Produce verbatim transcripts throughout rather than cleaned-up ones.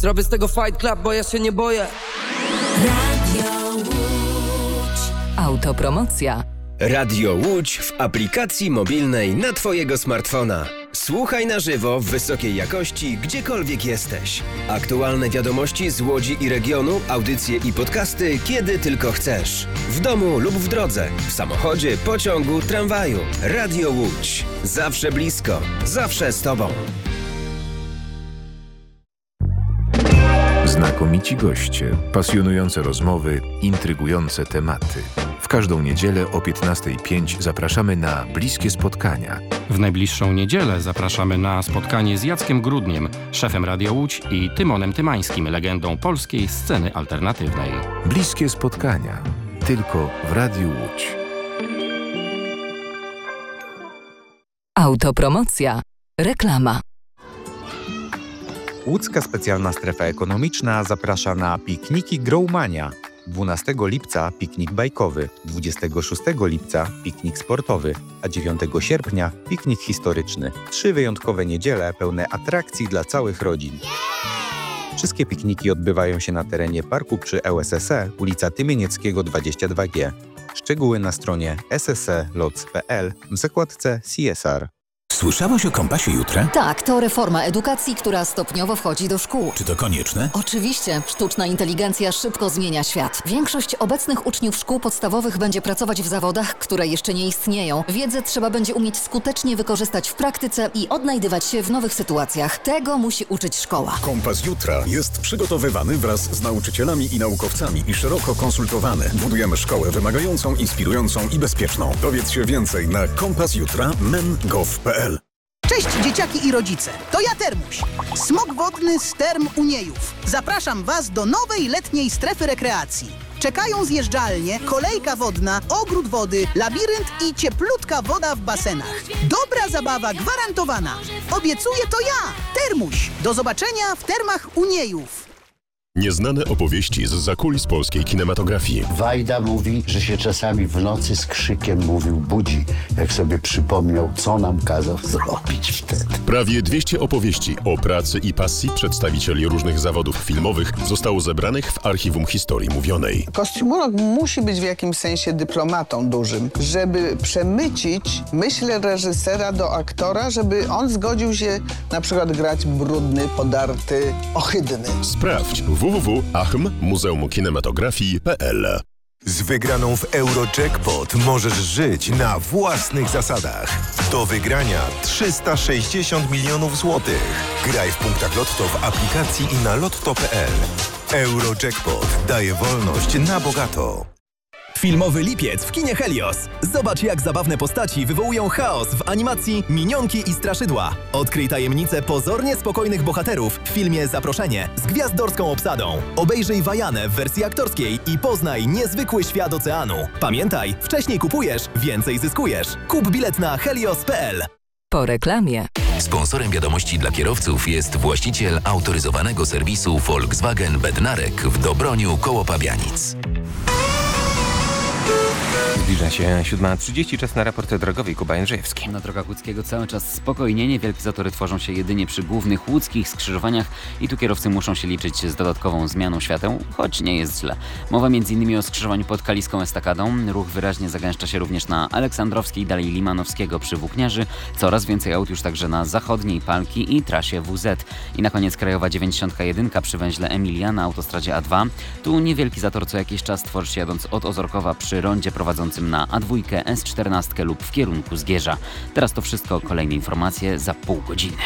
Zrobię z tego Fight Club, bo ja się nie boję. Radio Łódź. Autopromocja. Radio Łódź w aplikacji mobilnej na Twojego smartfona. Słuchaj na żywo w wysokiej jakości, gdziekolwiek jesteś. Aktualne wiadomości z Łodzi i regionu, audycje i podcasty, kiedy tylko chcesz. W domu lub w drodze, w samochodzie, pociągu, tramwaju. Radio Łódź. Zawsze blisko, zawsze z Tobą. Znakomici goście, pasjonujące rozmowy, intrygujące tematy. W każdą niedzielę o piętnasta pięć zapraszamy na Bliskie Spotkania. W najbliższą niedzielę zapraszamy na spotkanie z Jackiem Grudniem, szefem Radia Łódź, i Tymonem Tymańskim, legendą polskiej sceny alternatywnej. Bliskie Spotkania. Tylko w Radiu Łódź. Autopromocja. Reklama. Łódzka Specjalna Strefa Ekonomiczna zaprasza na pikniki Growmania. dwunastego lipca piknik bajkowy, dwudziestego szóstego lipca piknik sportowy, a dziewiątego sierpnia piknik historyczny. Trzy wyjątkowe niedziele pełne atrakcji dla całych rodzin. Wszystkie pikniki odbywają się na terenie parku przy L S S E, ulica Tymienieckiego dwadzieścia dwa G. Szczegóły na stronie s s e loc kropka p l w zakładce C S R. Słyszałaś o Kompasie Jutra? Tak, to reforma edukacji, która stopniowo wchodzi do szkół. Czy to konieczne? Oczywiście. Sztuczna inteligencja szybko zmienia świat. Większość obecnych uczniów szkół podstawowych będzie pracować w zawodach, które jeszcze nie istnieją. Wiedzę trzeba będzie umieć skutecznie wykorzystać w praktyce i odnajdywać się w nowych sytuacjach. Tego musi uczyć szkoła. Kompas Jutra jest przygotowywany wraz z nauczycielami i naukowcami i szeroko konsultowany. Budujemy szkołę wymagającą, inspirującą i bezpieczną. Dowiedz się więcej na kompas jutra kropka men kropka gov kropka p l. Cześć dzieciaki i rodzice, to ja Termuś, smok wodny z Term Uniejów. Zapraszam Was do nowej letniej strefy rekreacji. Czekają zjeżdżalnie, kolejka wodna, ogród wody, labirynt i cieplutka woda w basenach. Dobra zabawa gwarantowana. Obiecuję to ja, Termuś. Do zobaczenia w Termach Uniejów. Nieznane opowieści z zakulis polskiej kinematografii. Wajda mówi, że się czasami w nocy z krzykiem mówił budzi, jak sobie przypomniał, co nam kazał zrobić wtedy. Prawie dwieście opowieści o pracy i pasji przedstawicieli różnych zawodów filmowych zostało zebranych w Archiwum Historii Mówionej. Kostiumolog musi być w jakimś sensie dyplomatą dużym, żeby przemycić myśl reżysera do aktora, żeby on zgodził się na przykład grać brudny, podarty, ohydny. Sprawdź w w w kropka achm muzeum kinematografii kropka p l. Z wygraną w Eurojackpot możesz żyć na własnych zasadach. Do wygrania trzysta sześćdziesiąt milionów złotych. Graj w punktach Lotto w aplikacji i na lotto kropka p l. Eurojackpot daje wolność na bogato. Filmowy lipiec w kinie Helios. Zobacz, jak zabawne postaci wywołują chaos w animacji Minionki i Straszydła. Odkryj tajemnicę pozornie spokojnych bohaterów w filmie Zaproszenie z gwiazdorską obsadą. Obejrzyj Wajanę w wersji aktorskiej i poznaj niezwykły świat oceanu. Pamiętaj, wcześniej kupujesz, więcej zyskujesz. Kup bilet na helios kropka p l. Po reklamie. Sponsorem wiadomości dla kierowców jest właściciel autoryzowanego serwisu Volkswagen Bednarek w Dobroniu koło Pabianic. Zbliża się siódma trzydzieści, czas na raport drogowy. Kuba Jędrzejewski. Na drogach łódzkiego cały czas spokojnie. Niewielkie zatory tworzą się jedynie przy głównych łódzkich skrzyżowaniach i tu kierowcy muszą się liczyć z dodatkową zmianą świateł, choć nie jest źle. Mowa m.in. o skrzyżowaniu pod Kaliską Estakadą. Ruch wyraźnie zagęszcza się również na Aleksandrowskiej, dalej Limanowskiego przy Włókniarzy. Coraz więcej aut już także na zachodniej Palki i trasie W Z. I na koniec krajowa dziewięćdziesiąt jeden przy węźle Emilia na autostradzie A dwa. Tu niewielki zator co jakiś czas tworzy się jadąc od Ozorkowa przy rondzie prowadzącym na A dwa, S czternaście lub w kierunku Zgierza. Teraz to wszystko, kolejne informacje za pół godziny.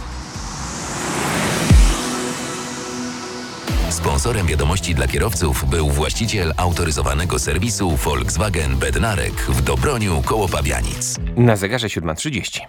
Sponsorem wiadomości dla kierowców był właściciel autoryzowanego serwisu Volkswagen Bednarek w Dobroniu koło Pabianic. Na zegarze siódma trzydzieści.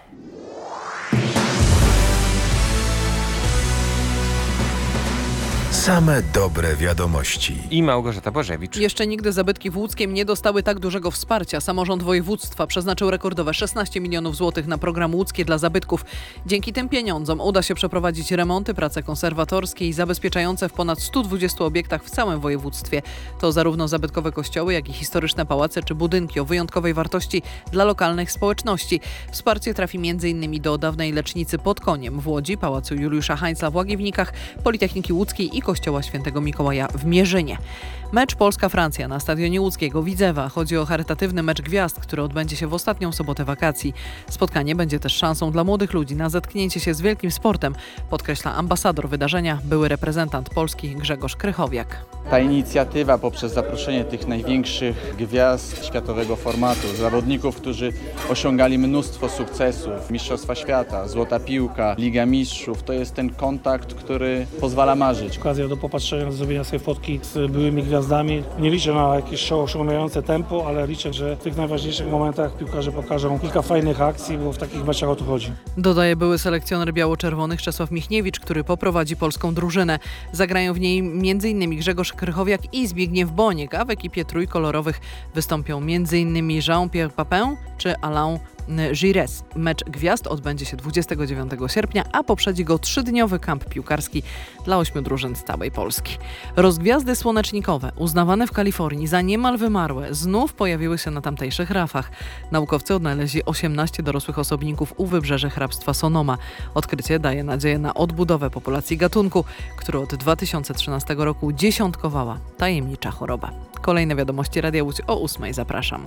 Same dobre wiadomości. I Małgorzata Bożewicz. Jeszcze nigdy zabytki w Łódzkiem nie dostały tak dużego wsparcia. Samorząd województwa przeznaczył rekordowe szesnaście milionów złotych na program Łódzkie dla zabytków. Dzięki tym pieniądzom uda się przeprowadzić remonty, prace konserwatorskie i zabezpieczające w ponad stu dwudziestu obiektach w całym województwie. To zarówno zabytkowe kościoły, jak i historyczne pałace czy budynki o wyjątkowej wartości dla lokalnych społeczności. Wsparcie trafi między innymi do dawnej lecznicy pod Koniem w Łodzi, Pałacu Juliusza Heinzla w Łagiewnikach, Politechniki Łódzkiej i Kościoła Świętego Mikołaja w Mierzynie. Mecz Polska-Francja na stadionie łódzkiego Widzewa. Chodzi o charytatywny mecz gwiazd, który odbędzie się w ostatnią sobotę wakacji. Spotkanie będzie też szansą dla młodych ludzi na zetknięcie się z wielkim sportem, podkreśla ambasador wydarzenia, były reprezentant Polski Grzegorz Krychowiak. Ta inicjatywa poprzez zaproszenie tych największych gwiazd światowego formatu, zawodników, którzy osiągali mnóstwo sukcesów, Mistrzostwa Świata, Złota Piłka, Liga Mistrzów, to jest ten kontakt, który pozwala marzyć. Okazja do popatrzenia, do zrobienia sobie fotki z byłymi gwiazdami. Nie liczę na jakieś show osiągające tempo, ale liczę, że w tych najważniejszych momentach piłkarze pokażą kilka fajnych akcji, bo w takich meczach o to chodzi. Dodaje były selekcjoner biało-czerwonych Czesław Michniewicz, który poprowadzi polską drużynę. Zagrają w niej m.in. Grzegorz Krychowiak i Zbigniew Boniek, a w ekipie trójkolorowych wystąpią m.in. Jean-Pierre Papin czy Alain Giresse. Mecz gwiazd odbędzie się dwudziestego dziewiątego sierpnia, a poprzedzi go trzydniowy kamp piłkarski dla ośmiu drużyn z całej Polski. Rozgwiazdy słonecznikowe, uznawane w Kalifornii za niemal wymarłe, znów pojawiły się na tamtejszych rafach. Naukowcy odnaleźli osiemnaście dorosłych osobników u wybrzeży hrabstwa Sonoma. Odkrycie daje nadzieję na odbudowę populacji gatunku, który od dwa tysiące trzynastego roku dziesiątkowała tajemnicza choroba. Kolejne wiadomości Radia Łódź o ósmej. Zapraszam.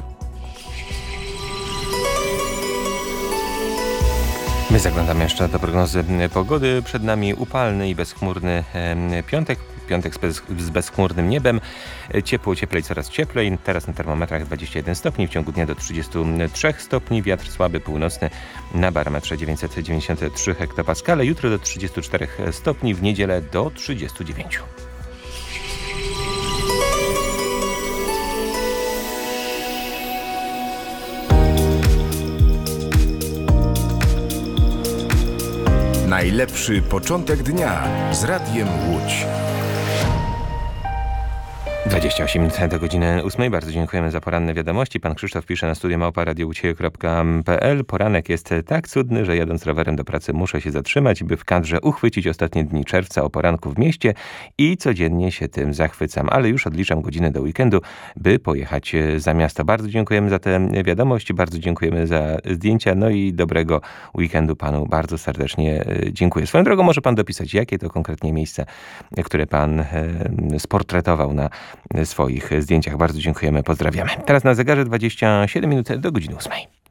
My zaglądamy jeszcze do prognozy pogody. Przed nami upalny i bezchmurny piątek. Piątek z, bez, z bezchmurnym niebem. Ciepło, cieplej, coraz cieplej. Teraz na termometrach dwadzieścia jeden stopni, w ciągu dnia do trzydziestu trzech stopni. Wiatr słaby, północny na barometrze dziewięćset dziewięćdziesiąt trzy hektopaskale. Jutro do trzydziestu czterech stopni, w niedzielę do trzydziestu dziewięciu. Najlepszy początek dnia z Radiem Łódź. dwadzieścia osiem minut do godziny ósmej. Bardzo dziękujemy za poranne wiadomości. Pan Krzysztof pisze na studio małpa radio łódź kropka p l. Poranek jest tak cudny, że jadąc rowerem do pracy muszę się zatrzymać, by w kadrze uchwycić ostatnie dni czerwca o poranku w mieście i codziennie się tym zachwycam. Ale już odliczam godziny do weekendu, by pojechać za miasto. Bardzo dziękujemy za tę wiadomość, bardzo dziękujemy za zdjęcia, no i dobrego weekendu panu bardzo serdecznie dziękuję. Swoją drogą może pan dopisać, jakie to konkretnie miejsce, które pan sportretował na swoich zdjęciach. Bardzo dziękujemy, pozdrawiamy. Teraz na zegarze dwadzieścia siedem minut do godziny ósmej.